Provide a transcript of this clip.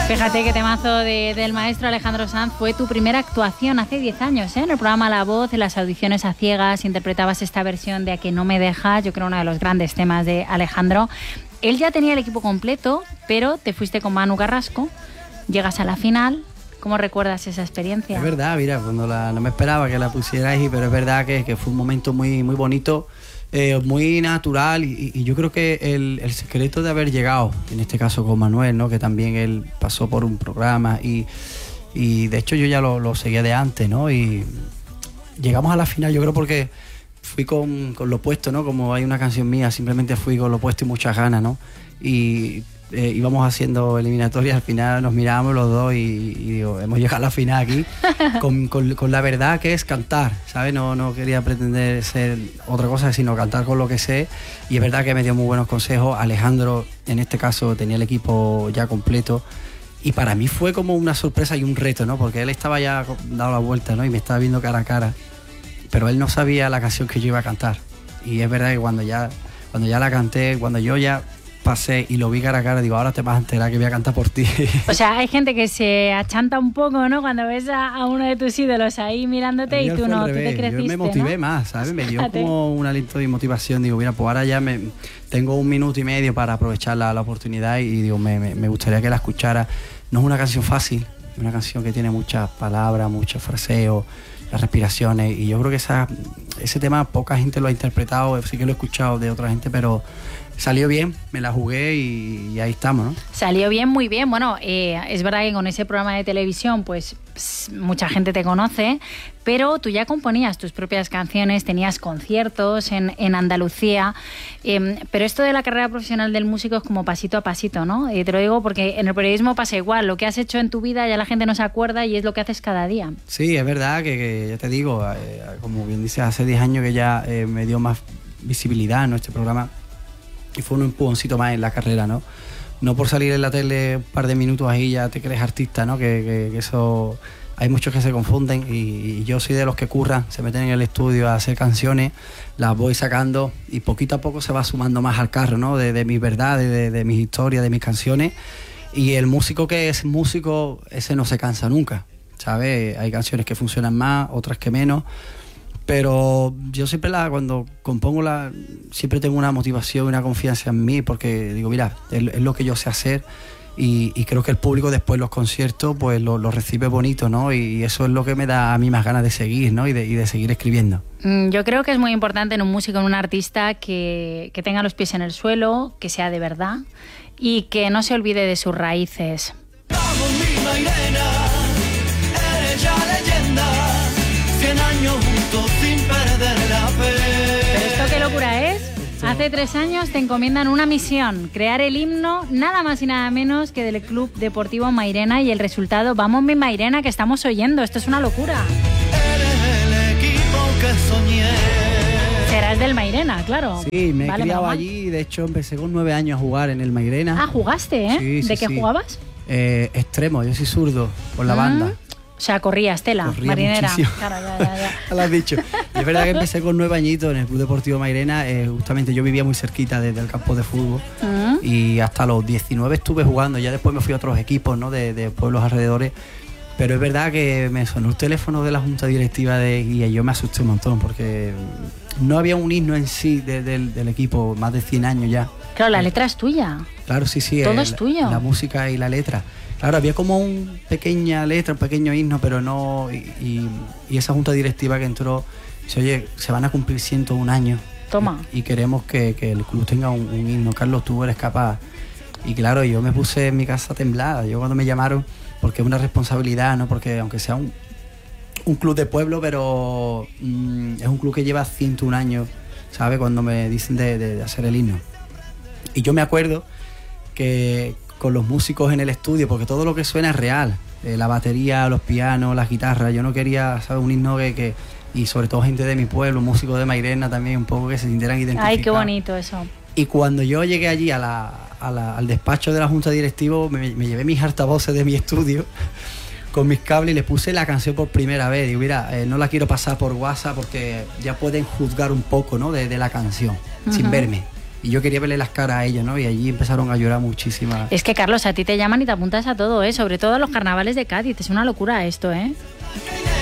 Fíjate qué temazo del maestro Alejandro Sanz. Fue tu primera actuación hace 10 años, ¿eh? En el programa La Voz, en las audiciones a ciegas, interpretabas esta versión de A que no me dejas, yo creo uno de los grandes temas de Alejandro. Él ya tenía el equipo completo, pero te fuiste con Manu Carrasco, llegas a la final. ¿Cómo recuerdas esa experiencia? Es verdad, mira, cuando no me esperaba que la pusierais, pero es verdad que fue un momento muy, muy bonito, muy natural y yo creo que el secreto de haber llegado, en este caso con Manuel, ¿no? Que también él pasó por un programa y de hecho yo ya lo seguía de antes, ¿no? Y llegamos a la final, yo creo porque fui con lo opuesto, ¿no? Como hay una canción mía, simplemente fui con lo opuesto y muchas ganas, ¿no? Y íbamos haciendo eliminatorias, al final nos mirábamos los dos y digo, hemos llegado a la final aquí con la verdad que es cantar, ¿sabes? No quería pretender ser otra cosa, sino cantar con lo que sé, y es verdad que me dio muy buenos consejos. Alejandro, en este caso, tenía el equipo ya completo y para mí fue como una sorpresa y un reto, ¿no? Porque él estaba ya dado la vuelta, ¿no? Y me estaba viendo cara a cara, pero él no sabía la canción que yo iba a cantar, y es verdad que cuando ya la canté, cuando yo ya pasé y lo vi cara a cara, digo, ahora te vas a enterar que voy a cantar por ti. O sea, hay gente que se achanta un poco, ¿no? Cuando ves a uno de tus ídolos ahí mirándote y tú no, tú te creciste, yo me motivé, ¿no? Más, ¿sabes? Me dio como un aliento de motivación. Digo, mira, pues ahora ya tengo 1 minuto y medio para aprovechar la oportunidad y digo, me gustaría que la escuchara. No es una canción fácil, es una canción que tiene muchas palabras, muchos fraseos, las respiraciones, y yo creo que ese tema poca gente lo ha interpretado, sí que lo he escuchado de otra gente, pero salió bien, me la jugué y ahí estamos, ¿no? Salió bien, muy bien. Bueno, es verdad que con ese programa de televisión pues mucha gente te conoce, pero tú ya componías tus propias canciones, tenías conciertos en Andalucía, pero esto de la carrera profesional del músico es como pasito a pasito, ¿no? Te lo digo porque en el periodismo pasa igual, lo que has hecho en tu vida ya la gente no se acuerda y es lo que haces cada día. Sí, es verdad que ya te digo, como bien dices, hace 10 años que ya me dio más visibilidad en este programa. Y fue un empujoncito más en la carrera, ¿no? No por salir en la tele un par de minutos ahí ya te crees artista, ¿no? Que eso... Hay muchos que se confunden y yo soy de los que curran, se meten en el estudio a hacer canciones, las voy sacando y poquito a poco se va sumando más al carro, ¿no? De mis verdades, de mis historias, de mis canciones. Y el músico que es músico, ese no se cansa nunca, ¿sabes? Hay canciones que funcionan más, otras que menos. Pero yo siempre cuando compongo siempre tengo una motivación y una confianza en mí, porque digo, mira, es lo que yo sé hacer y creo que el público después los conciertos pues lo recibe bonito, ¿no? Y eso es lo que me da a mí más ganas de seguir, ¿no? Y de seguir escribiendo. Yo creo que es muy importante en un músico, en un artista, que tenga los pies en el suelo, que sea de verdad y que no se olvide de sus raíces. Vamos, mi Mairena, eres ya leyenda, 100 años juntos sin perder la fe. ¿Pero esto qué locura es? Hace 3 años te encomiendan una misión, crear el himno nada más y nada menos que del Club Deportivo Mairena, y el resultado, vamos mi Mairena, que estamos oyendo, esto es una locura. Eres el equipo que soñé. Serás del Mairena, claro. Sí, me he criado allí, de hecho empecé con 9 años a jugar en el Mairena. Ah, jugaste, ¿eh? Sí, ¿De qué jugabas? Extremo, yo soy zurdo por la banda. O sea, corrías tela, marinera. Muchísimo. Claro, ya. Lo has dicho. Y es verdad que empecé con 9 añitos en el Club Deportivo Mairena. Justamente yo vivía muy cerquita del campo de fútbol. Y hasta los 19 estuve jugando. Ya después me fui a otros equipos, ¿no? de pueblos alrededores. Pero es verdad que me sonó el teléfono de la junta directiva y yo me asusté un montón porque no había un himno en sí del equipo, más de 100 años ya. Claro, la letra es tuya. Claro, sí. Todo es tuyo. La música y la letra. Claro, había como una pequeña letra, un pequeño himno, pero no... Y esa junta directiva que entró, dice, oye, se van a cumplir 101 años. Toma. Y queremos que el club tenga un himno. Carlos, tú eres capaz. Y claro, yo me puse en mi casa temblada. Yo cuando me llamaron, porque es una responsabilidad, ¿no? Porque aunque sea un club de pueblo, pero es un club que lleva 101 años, ¿sabes? Cuando me dicen de hacer el himno. Y yo me acuerdo que con los músicos en el estudio, porque todo lo que suena es real, la batería, los pianos, las guitarras, yo no quería, ¿sabes? Un himno que y sobre todo gente de mi pueblo, músicos de Mairena también, un poco que se sintieran identificados. Ay, qué bonito eso. Y cuando yo llegué allí al despacho de la junta directiva, me llevé mis altavoces de mi estudio con mis cables y le puse la canción por primera vez. Digo, mira, no la quiero pasar por WhatsApp porque ya pueden juzgar un poco, ¿no? de la canción, sin verme. y yo quería verle las caras a ellos, ¿no? Y allí empezaron a llorar muchísimas. Es que, Carlos, a ti te llaman y te apuntas a todo, ¿eh? Sobre todo a los carnavales de Cádiz. Es una locura esto, ¿eh?